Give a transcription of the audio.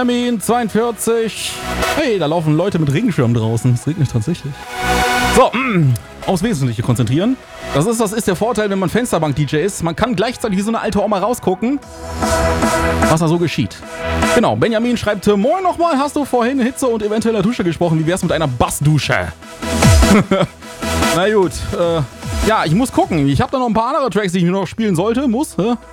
Benjamin 42. Hey, da laufen Leute mit Regenschirm draußen. Es regnet tatsächlich. So, aufs Wesentliche konzentrieren. Das ist der Vorteil, wenn man Fensterbank-DJ ist. Man kann gleichzeitig wie so eine alte Oma rausgucken, was da so geschieht. Genau, Benjamin schreibt, moin nochmal, hast du vorhin Hitze und eventueller Dusche gesprochen? Wie wär's mit einer Bassdusche? Na gut, ja, ich muss gucken. Ich habe da noch ein paar andere Tracks, die ich noch spielen sollte.